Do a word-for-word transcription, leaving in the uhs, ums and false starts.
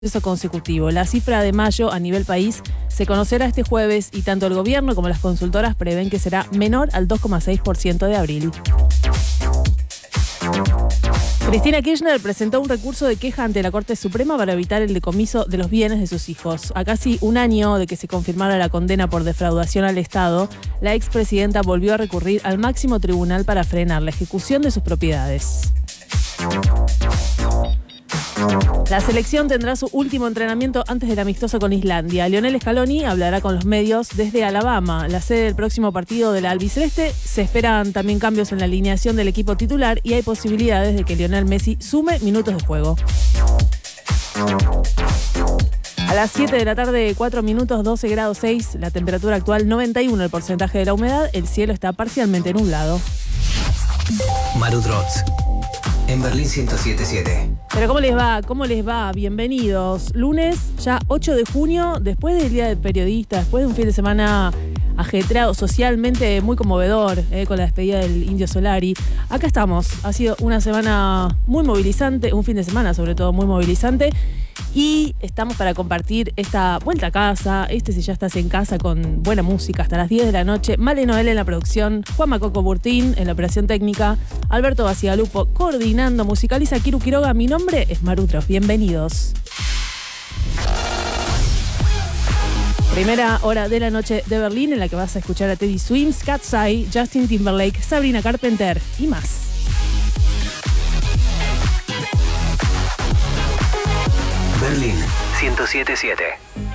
Eso consecutivo. La cifra de mayo a nivel país se conocerá este jueves y tanto el gobierno como las consultoras prevén que será menor al dos coma seis por ciento de abril. Cristina Kirchner presentó un recurso de queja ante la Corte Suprema para evitar el decomiso de los bienes de sus hijos. A casi un año de que se confirmara la condena por defraudación al Estado, la expresidenta volvió a recurrir al máximo tribunal para frenar la ejecución de sus propiedades. La selección tendrá su último entrenamiento antes del amistoso con Islandia. Lionel Scaloni hablará con los medios desde Alabama, la sede del próximo partido de la albiceleste. Se esperan también cambios en la alineación del equipo titular y hay posibilidades de que Lionel Messi sume minutos de juego. A las siete de la tarde, cuatro minutos, doce grados seis, la temperatura actual noventa y uno, el porcentaje de la humedad, el cielo está parcialmente nublado. Maru Drops, en Berlín ciento siete punto siete. Pero ¿cómo les va? ¿Cómo les va? Bienvenidos. Lunes, ya ocho de junio, después del Día del Periodista, después de un fin de semana ajetreado, socialmente muy conmovedor, eh, con la despedida del Indio Solari. Acá estamos. Ha sido una semana muy movilizante, un fin de semana sobre todo muy movilizante. Y estamos para compartir esta vuelta a casa, este si ya estás en casa, con buena música hasta las diez de la noche. Male Noel en la producción, Juan Macoco Burtín en la operación técnica, Alberto Bacigalupo coordinando, musicaliza Kiru Quiroga. Mi nombre es Maru Drops. Bienvenidos. Primera hora de la noche de Berlín en la que vas a escuchar a Teddy Swims, Cat's Eye, Justin Timberlake, Sabrina Carpenter y más. Berlín ciento siete punto siete.